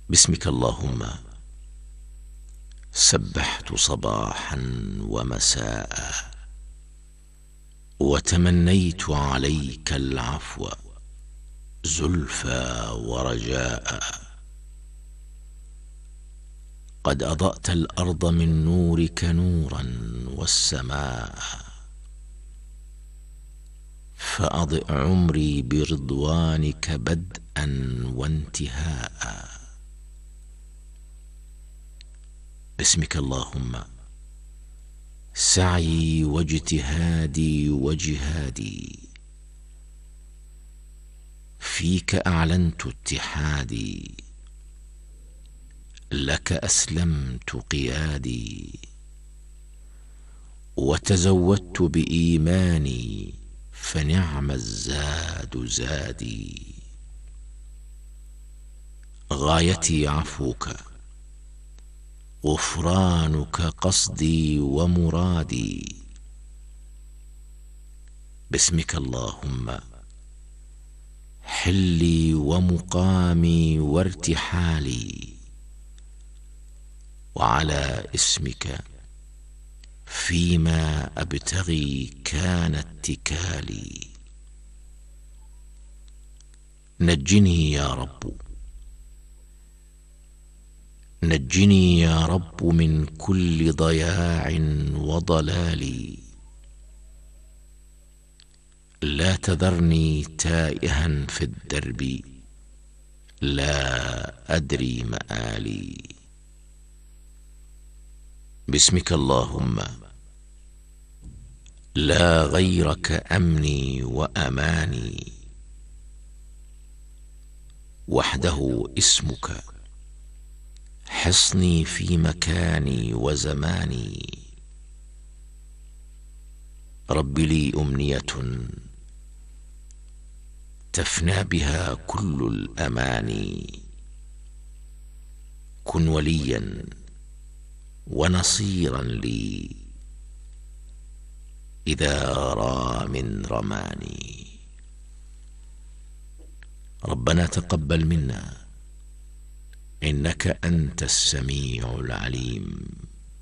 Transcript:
باسمك اللهم سبحت صباحا ومساء، وتمنيت عليك العفو زلفى ورجاء. قد أضأت الأرض من نورك نورا والسماء، فأضئ عمري برضوانك بدءا وانتهاء. باسمك اللهم سعي واجتهادي وجهادي، فيك أعلنت اتحادي، لك أسلمت قيادي، وتزودت بإيماني فنعم الزاد زادي. غايتي عفوك، غفرانك قصدي ومرادي. باسمك اللهم حلي ومقامي وارتحالي، وعلى اسمك فيما أبتغي كان اتكالي. نجني يا رب، نجني يا رب من كل ضياع وضلال. لا تذرني تائها في الدرب، لا أدري مآلي. باسمك اللهم لا غيرك أمني وأماني، وحده اسمك حصني في مكاني وزماني. رب لي أمنية تفنى بها كل الأماني، كن وليا ونصيرا لي إذا رام رماني. ربنا تقبل منا إنك أنت السميع العليم.